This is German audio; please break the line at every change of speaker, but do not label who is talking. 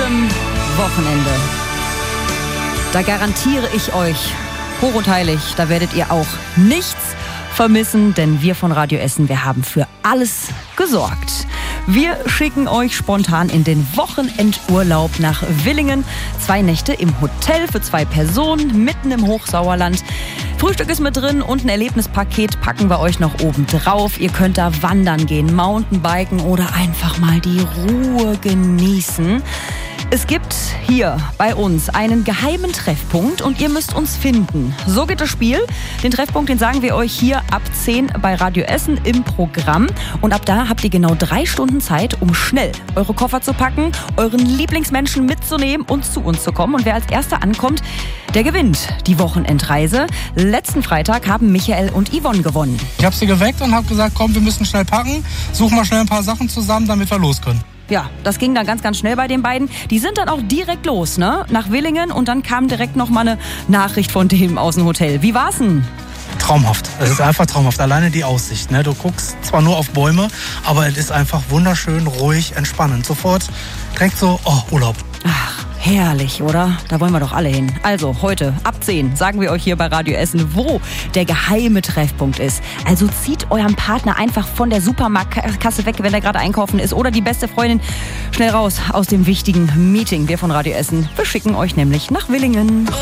diesem Wochenende, da garantiere ich euch, hoch und heilig, da werdet ihr auch nichts vermissen, denn wir von Radio Essen, wir haben für alles gesorgt. Wir schicken euch spontan in den Wochenendurlaub nach Willingen. 2 Nächte im Hotel für 2 Personen, mitten im Hochsauerland. Frühstück ist mit drin und ein Erlebnispaket packen wir euch noch oben drauf. Ihr könnt da wandern gehen, Mountainbiken oder einfach mal die Ruhe genießen. Es gibt hier bei uns einen geheimen Treffpunkt und ihr müsst uns finden. So geht das Spiel. Den Treffpunkt, den sagen wir euch hier ab 10 bei Radio Essen im Programm. Und ab da habt ihr genau 3 Stunden Zeit, um schnell eure Koffer zu packen, euren Lieblingsmenschen mitzunehmen und zu uns zu kommen. Und wer als Erster ankommt, der gewinnt die Wochenendreise. Letzten Freitag haben Michael und Yvonne gewonnen.
Ich habe sie geweckt und habe gesagt, komm, wir müssen schnell packen. Suchen mal schnell ein paar Sachen zusammen, damit wir los können.
Ja, das ging dann ganz, ganz schnell bei den beiden. Die sind dann auch direkt los, ne? Nach Willingen und dann kam direkt noch mal eine Nachricht von dem aus dem Hotel. Wie war's denn?
Traumhaft. Es ist einfach traumhaft. Alleine die Aussicht, ne? Du guckst zwar nur auf Bäume, aber es ist einfach wunderschön, ruhig, entspannend. Sofort direkt so, Urlaub.
Ach, herrlich, oder? Da wollen wir doch alle hin. Also heute ab 10 sagen wir euch hier bei Radio Essen, wo der geheime Treffpunkt ist. Also zieht euren Partner einfach von der Supermarktkasse weg, wenn er gerade einkaufen ist, oder die beste Freundin schnell raus aus dem wichtigen Meeting. Wir von Radio Essen, wir schicken euch nämlich nach Willingen.